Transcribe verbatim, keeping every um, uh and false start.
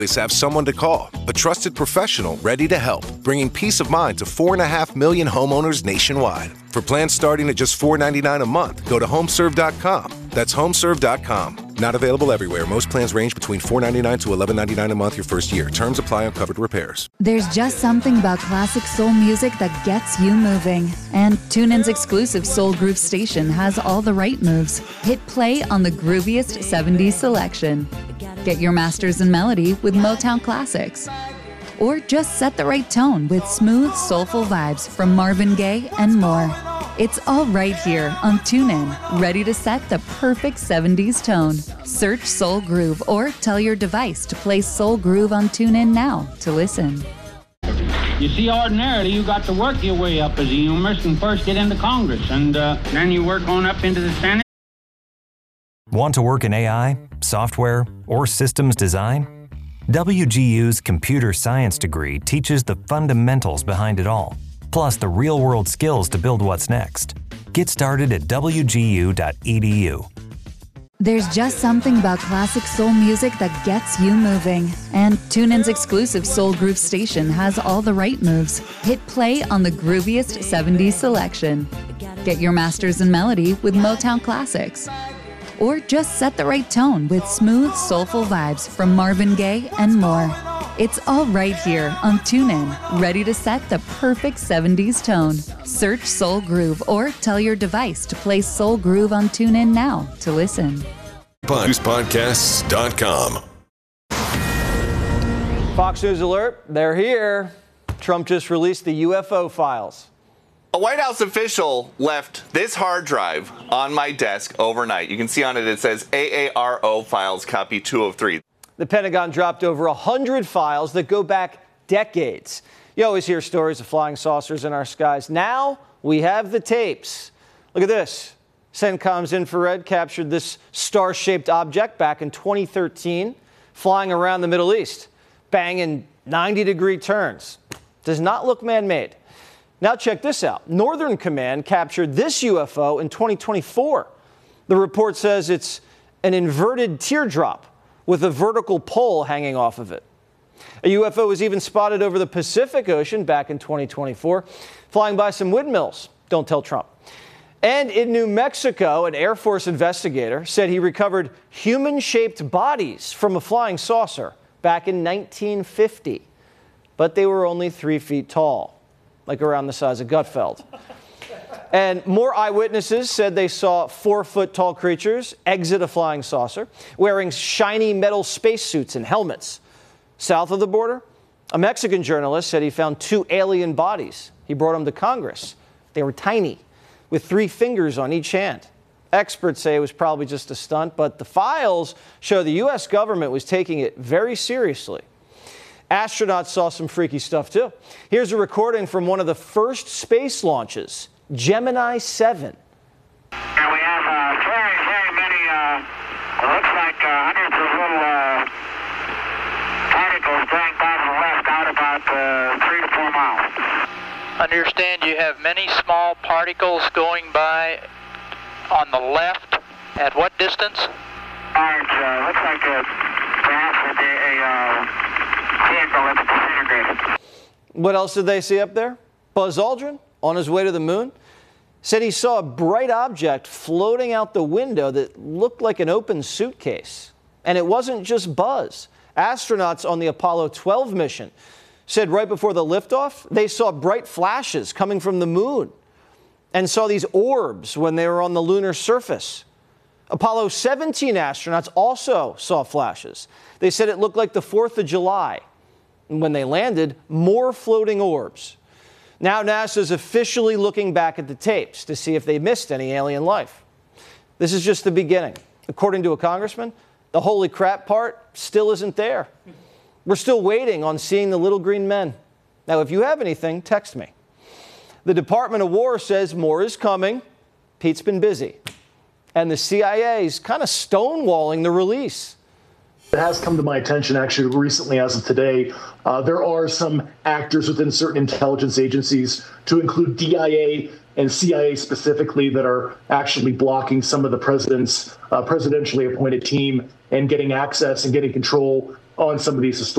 have someone to call, a trusted professional ready to help, bringing peace of mind to four and a half million homeowners nationwide. For plans starting at just four dollars and ninety-nine cents a month, go to homeserve dot com. That's homeserve dot com. Not available everywhere. Most plans range between four dollars and ninety-nine cents to eleven dollars and ninety-nine cents a month your first year. Terms apply on covered repairs. There's just something about classic soul music that gets you moving. And TuneIn's exclusive Soul Groove station has all the right moves. Hit play on the grooviest seventies selection. Get your masters in melody with Motown classics. Or just set the right tone with smooth, soulful vibes from Marvin Gaye and more. It's all right here on TuneIn, ready to set the perfect seventies tone. Search Soul Groove or tell your device to play Soul Groove on TuneIn now to listen. You see, ordinarily, you got to work your way up as a humorist and first get into Congress, and uh, then you work on up into the Senate. Want to work in A I, software, or systems design? W G U's computer science degree teaches the fundamentals behind it all, plus the real-world skills to build what's next. Get started at w g u dot e d u. There's just something about classic soul music that gets you moving. And TuneIn's exclusive Soul Groove station has all the right moves. Hit play on the grooviest seventies selection. Get your masters in melody with Motown classics. Or just set the right tone with smooth, soulful vibes from Marvin Gaye and more. It's all right here on TuneIn, ready to set the perfect seventies tone. Search Soul Groove or tell your device to play Soul Groove on TuneIn now to listen. news podcasts dot com. Fox News alert, they're here. Trump just released the U F O files. A White House official left this hard drive on my desk overnight. You can see on it, it says A A R O files, copy two oh three. The Pentagon dropped over one hundred files that go back decades. You always hear stories of flying saucers in our skies. Now we have the tapes. Look at this. CENTCOM's infrared captured this star-shaped object back in twenty thirteen, flying around the Middle East, banging ninety-degree turns. Does not look man-made. Now check this out. Northern Command captured this U F O in twenty twenty-four. The report says it's an inverted teardrop with a vertical pole hanging off of it. A U F O was even spotted over the Pacific Ocean back in twenty twenty-four, flying by some windmills. Don't tell Trump. And in New Mexico, an Air Force investigator said he recovered human-shaped bodies from a flying saucer back in nineteen fifty. But they were only three feet tall, like around the size of Gutfeld. And more eyewitnesses said they saw four-foot-tall creatures exit a flying saucer, wearing shiny metal spacesuits and helmets. South of the border, a Mexican journalist said he found two alien bodies. He brought them to Congress. They were tiny, with three fingers on each hand. Experts say it was probably just a stunt, but the files show the U S government was taking it very seriously. Astronauts saw some freaky stuff, too. Here's a recording from one of the first space launches, Gemini seven. And we have uh, very, very many, uh, it looks like uh, hundreds of little uh, particles going by to the left out about uh, three to four miles. Understand you have many small particles going by on the left. At what distance? Uh, it uh, looks like a, perhaps a, a uh, vehicle that's disintegrated. What else did they see up there? Buzz Aldrin, on his way to the moon, said he saw a bright object floating out the window that looked like an open suitcase. And it wasn't just Buzz. Astronauts on the Apollo twelve mission said right before the liftoff, they saw bright flashes coming from the moon and saw these orbs when they were on the lunar surface. Apollo seventeen astronauts also saw flashes. They said it looked like the fourth of July. And when they landed, more floating orbs. Now NASA's officially looking back at the tapes to see if they missed any alien life. This is just the beginning. According to a congressman, the holy crap part still isn't there. We're still waiting on seeing the little green men. Now, if you have anything, text me. The Department of War says more is coming. Pete's been busy. And the C I A is kind of stonewalling the release. It has come to my attention actually recently as of today. Uh, there are some actors within certain intelligence agencies, to include D I A and C I A specifically, that are actually blocking some of the president's uh, presidentially appointed team and getting access and getting control on some of these historical